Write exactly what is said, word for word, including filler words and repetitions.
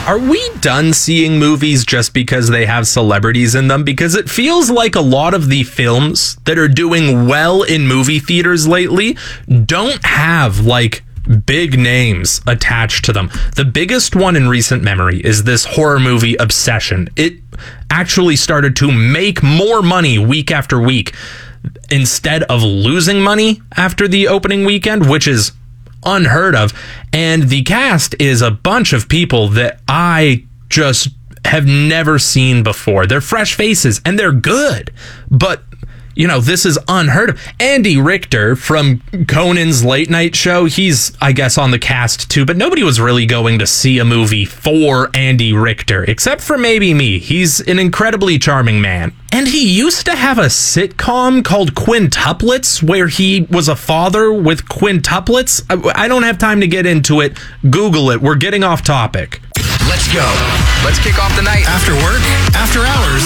Are we done seeing movies just because they have celebrities in them? Because it feels like a lot of the films that are doing well in movie theaters lately don't have, like, big names attached to them. The biggest one in recent memory is this horror movie Obsession. It actually started to make more money week after week instead of losing money after the opening weekend, which is unheard of. And the cast is a bunch of people that I just have never seen before. They're fresh faces and they're good, but you know, this is unheard of. Andy Richter from Conan's late night show, he's, I guess, on the cast too, but nobody was really going to see a movie for Andy Richter, except for maybe me. He's an incredibly charming man. And he used to have a sitcom called Quintuplets, where he was a father with quintuplets. I, I don't have time to get into it. Google it. We're getting off topic. Let's go. Let's kick off the night. After work, after hours.